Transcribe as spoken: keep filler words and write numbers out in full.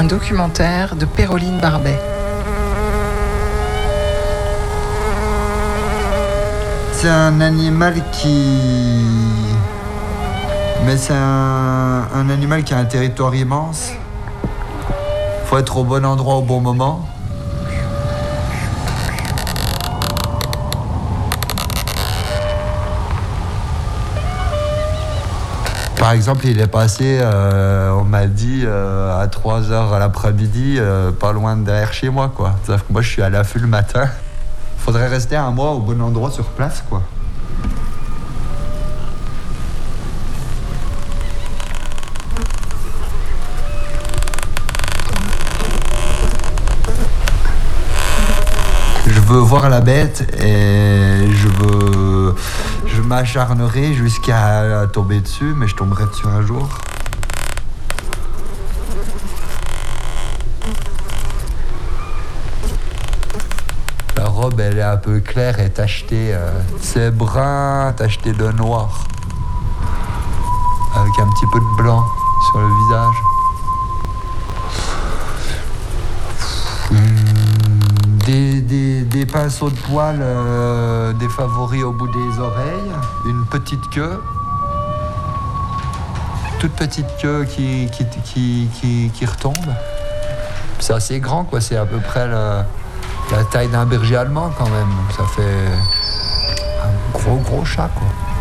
un documentaire de Péroline Barbet. C'est un animal qui... Mais c'est un, un animal qui a un territoire immense. Faut être au bon endroit au bon moment. Par exemple, il est passé, euh, on m'a dit, euh, à trois heures à l'après-midi, euh, pas loin de derrière chez moi, quoi. C'est-à-dire que moi, je suis à l'affût le matin. Faudrait rester un mois au bon endroit sur place, quoi. Je veux voir la bête et je veux... Je m'acharnerai jusqu'à tomber dessus, mais je tomberai dessus un jour. La robe, elle est un peu claire et tachetée. Euh, c'est brun, tacheté de noir. Avec un petit peu de blanc sur le visage. Hum, des, des, des pinceaux de poils, euh, des favoris au bout des oreilles. Une petite queue. Toute petite queue qui, qui, qui, qui, qui retombe. C'est assez grand, quoi. C'est à peu près le... la taille d'un berger allemand quand même. Ça fait un gros gros chat, quoi.